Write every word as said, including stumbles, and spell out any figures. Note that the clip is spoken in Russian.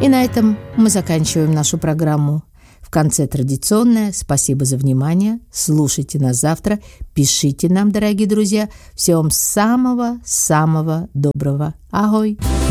И на этом мы заканчиваем нашу программу. В конце традиционное спасибо за внимание. Слушайте нас завтра. Пишите нам, дорогие друзья. Всего вам самого-самого доброго. Ahoj!